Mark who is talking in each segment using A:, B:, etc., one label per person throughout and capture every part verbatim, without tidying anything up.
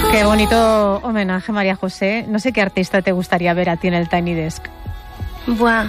A: Qué bonito homenaje, María José. No sé qué artista te gustaría ver a ti en el Tiny Desk.
B: Buah.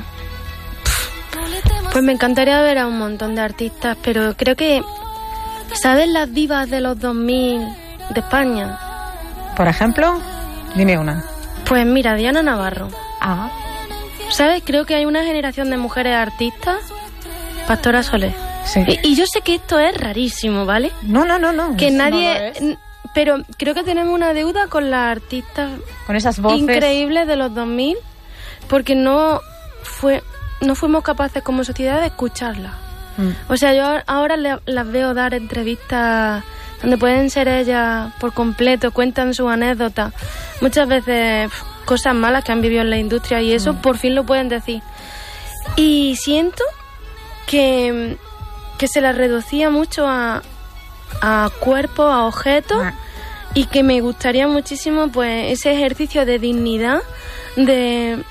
B: Pues me encantaría ver a un montón de artistas, pero creo que... ¿Sabes las divas de los dos mil de España?
A: Por ejemplo, dime una.
B: Pues mira, Diana Navarro.
A: Ah.
B: ¿Sabes? Creo que hay una generación de mujeres artistas. Pastora Soler.
A: Sí.
B: Y, y yo sé que esto es rarísimo, ¿vale?
A: No, no, no, no.
B: Que
A: Eso
B: nadie...
A: no lo es.
B: Pero creo que tenemos una deuda con las artistas...
A: Con esas voces...
B: increíbles de los dos mil, porque no fue no fuimos capaces como sociedad de escucharlas. Mm. O sea, yo ahora le, las veo dar entrevistas donde pueden ser ellas por completo, cuentan sus anécdotas, muchas veces pff, cosas malas que han vivido en la industria y eso mm. por fin lo pueden decir. Y siento que, que se las reducía mucho a, a cuerpos, a objetos, ah. y que me gustaría muchísimo pues ese ejercicio de dignidad, de...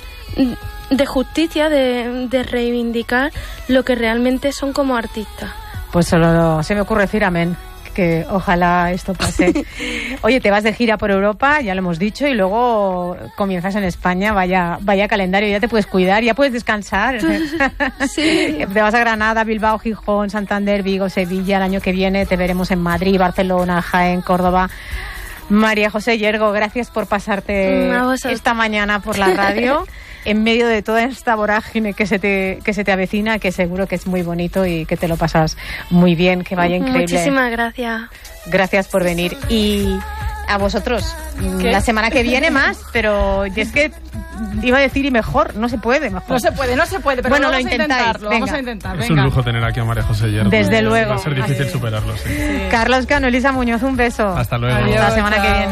B: de justicia, de, de reivindicar lo que realmente son como artistas.
A: Pues solo se me ocurre decir amén, que ojalá esto pase. Oye, te vas de gira por Europa, ya lo hemos dicho, y luego comienzas en España, vaya vaya calendario, ya te puedes cuidar, ya puedes descansar. Sí. Te vas a Granada, Bilbao, Gijón, Santander, Vigo, Sevilla, el año que viene te veremos en Madrid, Barcelona, Jaén, Córdoba. María José Yergo, gracias por pasarte esta mañana por la radio. En medio de toda esta vorágine que se te que se te avecina, que seguro que es muy bonito y que te lo pasas muy bien, que vaya increíble.
B: Muchísimas gracias.
A: Gracias por venir. Y a vosotros, ¿qué? La semana que viene más, pero y es que iba a decir y mejor, no se puede mejor.
C: No se puede, no se puede, pero
A: bueno,
C: vamos
A: lo
C: a intentarlo,
A: venga.
C: vamos a intentar.
D: Es
C: venga.
D: un lujo tener aquí a María José Yergo.
A: Desde luego.
D: Va a ser difícil
A: Así.
D: superarlo, sí.
A: Sí. Carlos Cano, Elisa Muñoz, un beso.
D: Hasta luego.
C: Adiós,
A: hasta la semana
C: chao.
A: que viene.